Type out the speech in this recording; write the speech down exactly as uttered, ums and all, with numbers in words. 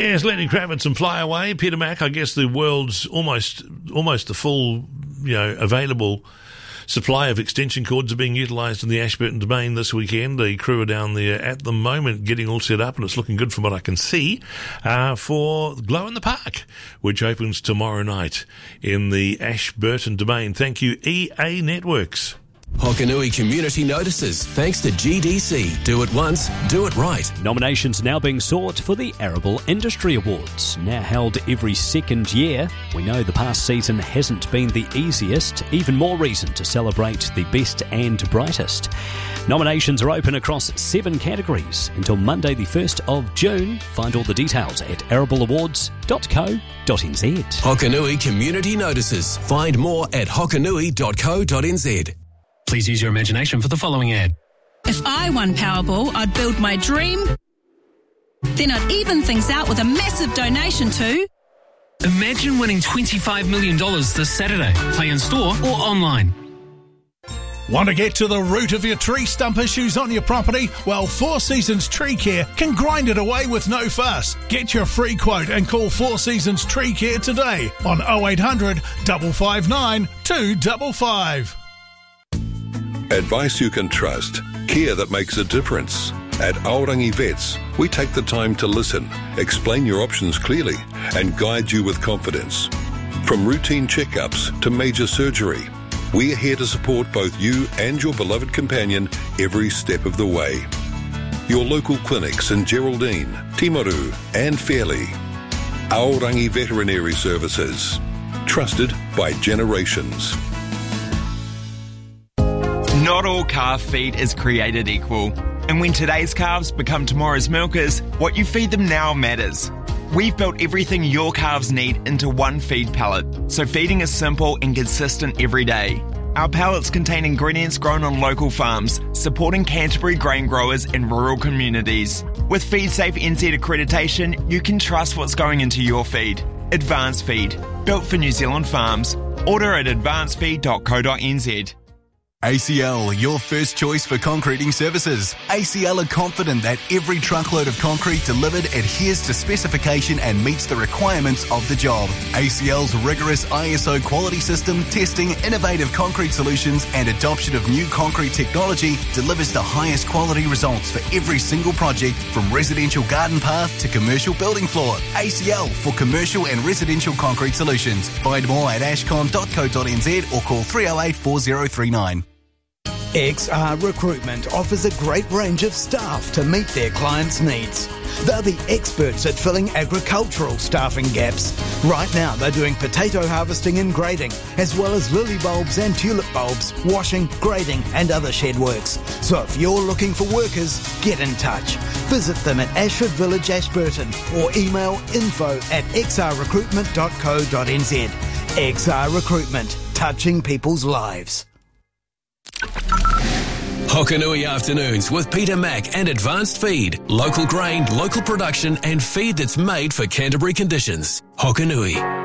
Yes, Lenny Kravitz and Fly Away. Peter Mac, I guess the world's almost almost the full, you know, available supply of extension cords are being utilised in the Ashburton Domain this weekend. The crew are down there at the moment getting all set up, and it's looking good from what I can see, uh, for Glow in the Park, which opens tomorrow night in the Ashburton Domain. Thank you, E A Networks. Hokanui Community Notices, thanks to G D C. Do it once, do it right. Nominations now being sought for the Arable Industry Awards, now held every second year. We know the past season hasn't been the easiest, even more reason to celebrate the best and brightest. Nominations are open across seven categories until Monday the first of June. Find all the details at arable awards dot co dot n z. Hokanui Community Notices. Find more at hokanui dot co dot n z. Please use your imagination for the following ad. If I won Powerball, I'd build my dream. Then I'd even things out with a massive donation to... Imagine winning twenty-five million dollars this Saturday. Play in store or online. Want to get to the root of your tree stump issues on your property? Well, Four Seasons Tree Care can grind it away with no fuss. Get your free quote and call Four Seasons Tree Care today on oh eight hundred, five five nine, two five five. Advice you can trust. Care that makes a difference. At Aorangi Vets, we take the time to listen, explain your options clearly, and guide you with confidence. From routine checkups to major surgery, we are here to support both you and your beloved companion every step of the way. Your local clinics in Geraldine, Timaru, and Fairley. Aorangi Veterinary Services. Trusted by generations. Not all calf feed is created equal. And when today's calves become tomorrow's milkers, what you feed them now matters. We've built everything your calves need into one feed pallet, so feeding is simple and consistent every day. Our pallets contain ingredients grown on local farms, supporting Canterbury grain growers in rural communities. With FeedSafe N Z accreditation, you can trust what's going into your feed. Advanced Feed, built for New Zealand farms. Order at advanced feed dot co dot n z. A C L, your first choice for concreting services. A C L are confident that every truckload of concrete delivered adheres to specification and meets the requirements of the job. A C L's rigorous I S O quality system, testing, innovative concrete solutions and adoption of new concrete technology delivers the highest quality results for every single project, from residential garden path to commercial building floor. A C L for commercial and residential concrete solutions. Find more at ashcon dot co dot n z or call three oh eight, four oh three nine. X R Recruitment offers a great range of staff to meet their clients' needs. They're the experts at filling agricultural staffing gaps. Right now they're doing potato harvesting and grading, as well as lily bulbs and tulip bulbs, washing, grading and other shed works. So if you're looking for workers, get in touch. Visit them at Ashford Village, Ashburton, or email info at x r recruitment dot co dot n z. X R Recruitment, touching people's lives. Hokanui Afternoons with Peter Mac and Advanced Feed. Local grain, local production and feed that's made for Canterbury conditions. Hokanui.